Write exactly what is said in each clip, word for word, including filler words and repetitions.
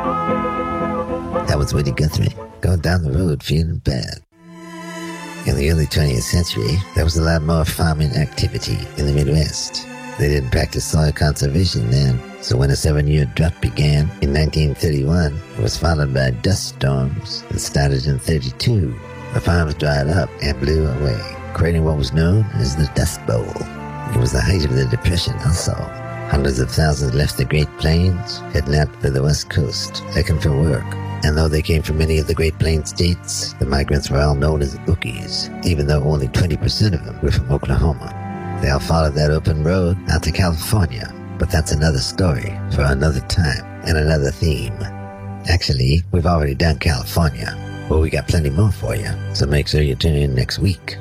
That was Woody Guthrie, going down the road feeling bad. In the early twentieth century, there was a lot more farming activity in the Midwest. They didn't practice soil conservation then, so when a seven-year drought began in nineteen thirty-one, it was followed by dust storms that started in thirty-two. The farms dried up and blew away, creating what was known as the Dust Bowl. It was the height of the Depression also. Hundreds of thousands left the Great Plains, heading out to the West Coast, looking for work. And though they came from many of the Great Plains states, the migrants were all known as Okies, even though only twenty percent of them were from Oklahoma. They all followed that open road out to California, but that's another story for another time and another theme. Actually, we've already done California, but we got plenty more for you, so make sure you tune in next week.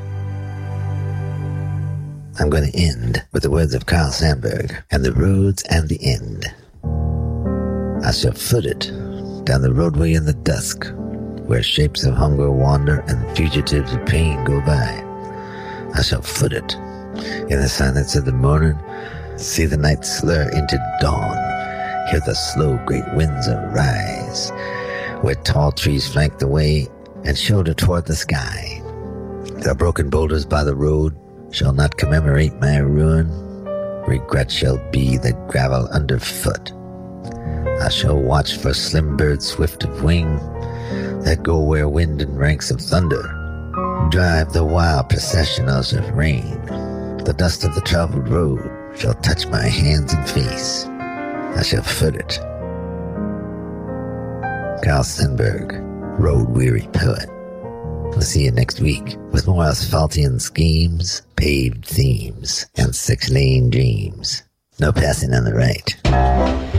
I'm going to end with the words of Carl Sandburg and the roads and the end. I shall foot it down the roadway in the dusk, where shapes of hunger wander and fugitives of pain go by. I shall foot it in the silence of the morning, see the night slur into dawn, hear the slow great winds arise, where tall trees flank the way and shoulder toward the sky. The broken boulders by the road shall not commemorate my ruin. Regret shall be the gravel underfoot. I shall watch for slim birds swift of wing that go where wind and ranks of thunder drive the wild processionals of rain. The dust of the traveled road shall touch my hands and face. I shall foot it. Carl Sandburg, road-weary poet. We'll see you next week with more asphaltian schemes, paved themes, and six-lane dreams. No passing on the right.